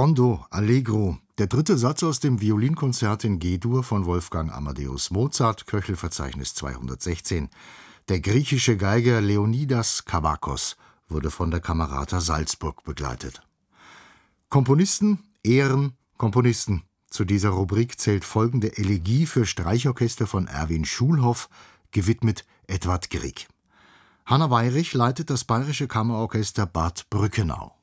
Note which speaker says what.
Speaker 1: Rondo Allegro, der dritte Satz aus dem Violinkonzert in G-Dur von Wolfgang Amadeus Mozart, Köchelverzeichnis 216. Der griechische Geiger Leonidas Kavakos wurde von der Camerata Salzburg begleitet. Komponisten ehren Komponisten. Zu dieser Rubrik zählt folgende Elegie für Streichorchester von Erwin Schulhoff, gewidmet Edvard Grieg. Hanna Weyrich leitet das Bayerische Kammerorchester Bad Brückenau.